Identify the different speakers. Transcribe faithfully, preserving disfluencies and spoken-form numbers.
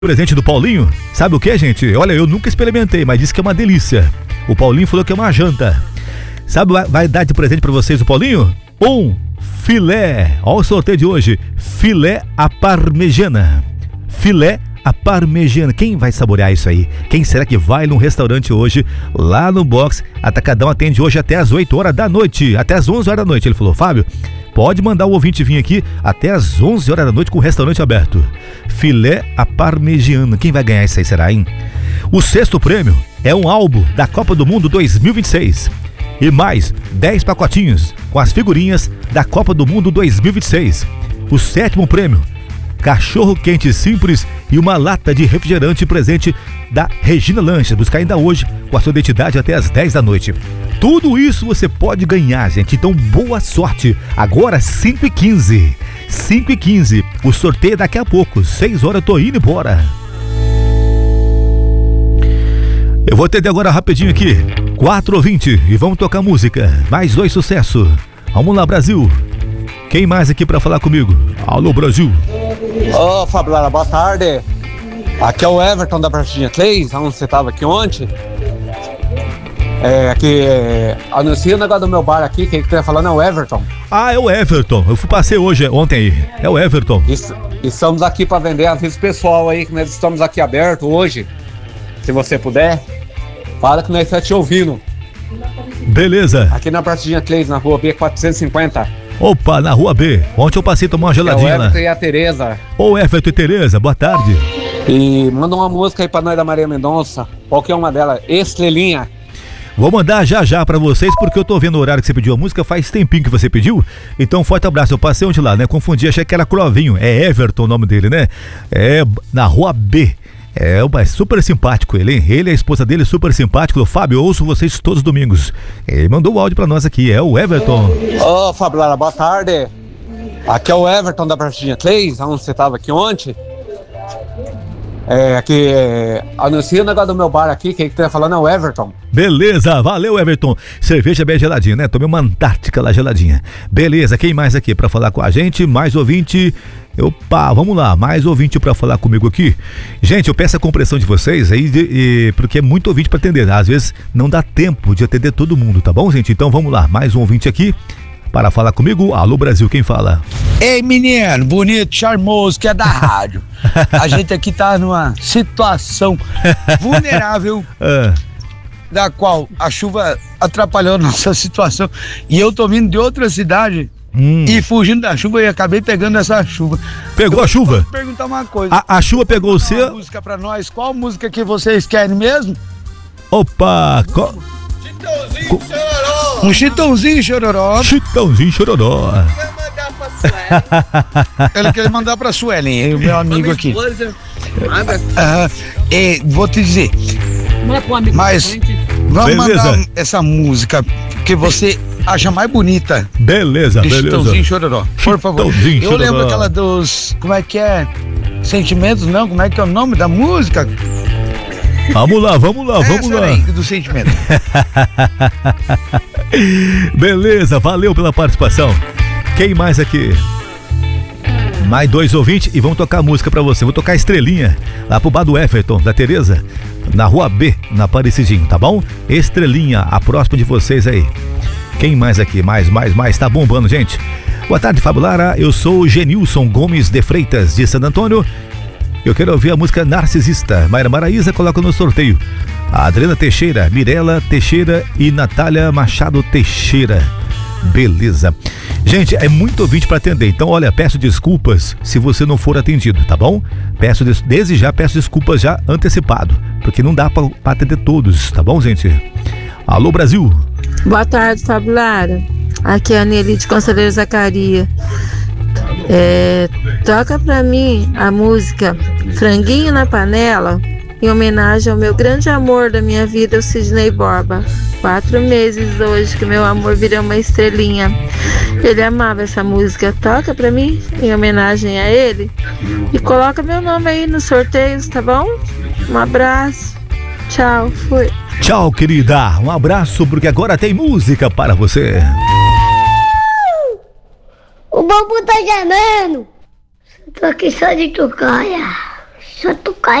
Speaker 1: Presente do Paulinho, sabe o que, gente? Olha, eu nunca experimentei, mas disse que é uma delícia. O Paulinho falou que é uma janta. Sabe, vai, vai dar de presente pra vocês o Paulinho? Um filé. Olha o sorteio de hoje. Filé à parmegiana. Filé à parmegiana. Quem vai saborear isso aí? Quem será que vai num restaurante hoje, lá no box? Atacadão atende hoje até as oito horas da noite, até as onze horas da noite. Ele falou, Fábio, pode mandar o ouvinte vir aqui até as onze horas da noite com o restaurante aberto. Filé à parmegiana. Quem vai ganhar isso aí, será, hein? O sexto prêmio é um álbum da Copa do Mundo dois mil e vinte e seis. E mais dez pacotinhos com as figurinhas da Copa do Mundo dois mil e vinte e seis. O sétimo prêmio, cachorro quente simples e uma lata de refrigerante presente da Regina Lanches. Buscar ainda hoje com a sua identidade até as dez da noite. Tudo isso você pode ganhar, gente. Então, boa sorte. Agora, cinco e quinze. cinco e quinze. O sorteio é daqui a pouco. seis horas eu tô indo embora. Eu vou atender agora rapidinho aqui. quatro ou vinte e vamos tocar música. Mais dois sucessos. Vamos lá, Brasil. Quem mais aqui pra falar comigo? Alô, Brasil.
Speaker 2: Ô, oh, Fabiola, boa tarde. Aqui é o Everton da Pratinha três, onde você tava aqui ontem. É, aqui, é, anuncia o negócio do meu bar aqui, quem que tá falando é o Everton.
Speaker 1: Ah, é o Everton, eu fui passei hoje, ontem aí, é o Everton.
Speaker 2: Isso, estamos aqui para vender aviso pessoal aí, que nós estamos aqui aberto hoje. Se você puder, fala que nós estamos te ouvindo.
Speaker 1: Beleza.
Speaker 2: Aqui na Pratinha três, na rua B quatrocentos e cinquenta.
Speaker 1: Opa, na rua B, ontem eu passei tomar uma geladinha lá. É o
Speaker 2: Everton lá. E a Tereza.
Speaker 1: Ô, Everton e Tereza, boa tarde.
Speaker 2: E manda uma música aí pra nós da Maria Mendonça, qualquer uma delas, Estrelinha.
Speaker 1: Vou mandar já já pra vocês, porque eu tô vendo o horário que você pediu a música, faz tempinho que você pediu. Então, forte abraço, eu passei ontem lá, né? Confundi, achei que era Clovinho, é Everton o nome dele, né? É na rua B. É, é super simpático ele, hein? Ele e a esposa dele, super simpático. O Fábio, eu ouço vocês todos os domingos. Ele mandou o áudio pra nós aqui, é o Everton.
Speaker 2: Ô, oh, Fabiola, boa tarde. Aqui é o Everton da Pratinha três, onde você tava aqui ontem. É, aqui, é, anuncia o negócio do meu bar aqui, quem que tá falando é o Everton.
Speaker 1: Beleza, valeu, Everton. Cerveja bem geladinha, né? Tomei uma Antártica lá geladinha. Beleza, quem mais aqui pra falar com a gente? Mais ouvinte. Opa, vamos lá, mais ouvinte pra falar comigo aqui. Gente, eu peço a compreensão de vocês aí, de, de, porque é muito ouvinte pra atender. Às vezes não dá tempo de atender todo mundo, tá bom, gente? Então vamos lá, mais um ouvinte aqui para falar comigo. Alô, Brasil, quem fala?
Speaker 3: Ei, menino, bonito, charmoso, que é da rádio. A gente aqui tá numa situação vulnerável,
Speaker 1: ah.
Speaker 3: da qual a chuva atrapalhou a nossa situação. E eu tô vindo de outra cidade hum. e fugindo da chuva e acabei pegando essa chuva.
Speaker 1: Pegou
Speaker 3: eu
Speaker 1: a chuva?
Speaker 3: Vou perguntar uma coisa.
Speaker 1: A, a chuva pegou o seu?
Speaker 3: Uma música pra nós. Qual música que vocês querem mesmo?
Speaker 1: Opa! Co...
Speaker 3: Chitãozinho Co... Chororó! Um Chitãozinho Chororó.
Speaker 1: Chitãozinho Chororó.
Speaker 3: Ele quer mandar pra Suelen, o meu amigo aqui. Ah, e vou te dizer, mas vamos
Speaker 1: beleza.
Speaker 3: Mandar essa música que você acha mais bonita.
Speaker 1: Beleza,
Speaker 3: de
Speaker 1: beleza.
Speaker 3: Chitãozinho Chororó, por favor.
Speaker 1: Chitãozinho
Speaker 3: Eu
Speaker 1: Chororó.
Speaker 3: lembro aquela dos, como é que é? Sentimentos, não? Como é que é o nome da música?
Speaker 1: Vamos lá, vamos lá, vamos
Speaker 3: essa
Speaker 1: lá.
Speaker 3: Aí, do sentimento.
Speaker 1: Beleza, valeu pela participação. Quem mais aqui? Mais dois ouvintes e vamos tocar música pra você. Vou tocar Estrelinha, lá pro bar do Everton, da Tereza, na rua B, na Parecidinho, tá bom? Estrelinha, a próxima de vocês aí. Quem mais aqui? Mais, mais, mais, tá bombando, gente. Boa tarde, Fábio Lara, eu sou o Genilson Gomes de Freitas, de Santo Antônio. Eu quero ouvir a música Narcisista. Mayra Maraíza coloca no sorteio. A Adriana Teixeira, Mirela Teixeira e Natália Machado Teixeira. Beleza. Gente, é muito ouvinte para atender. Então, olha, peço desculpas se você não for atendido, tá bom? Peço desde já, peço desculpas já antecipado, porque não dá para atender todos, tá bom, gente? Alô, Brasil.
Speaker 4: Boa tarde, Fábio Lara. Aqui é a Nelly de Conselheiro Zacaria. É, toca pra mim a música Franguinho na Panela, em homenagem ao meu grande amor da minha vida, o Sidney Borba. Quatro meses hoje que meu amor virou uma estrelinha. Ele amava essa música. Toca pra mim, em homenagem a ele. E coloca meu nome aí nos sorteios, tá bom? Um abraço. Tchau, fui.
Speaker 1: Tchau, querida. Um abraço, porque agora tem música para você.
Speaker 5: O bambu tá gemendo. Tô aqui só de tocaia. Só tocar